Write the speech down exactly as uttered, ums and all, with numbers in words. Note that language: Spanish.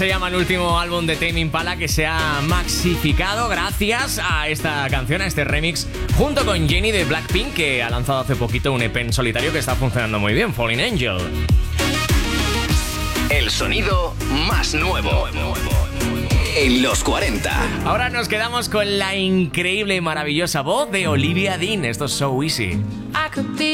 Se llama el último álbum de Tame Impala, que se ha maxificado gracias a esta canción, a este remix, junto con Jennie de Blackpink, que ha lanzado hace poquito un E P en solitario que está funcionando muy bien, Falling Angel. El sonido más nuevo en los cuarenta. Ahora nos quedamos con la increíble y maravillosa voz de Olivia Dean. Esto es So Easy.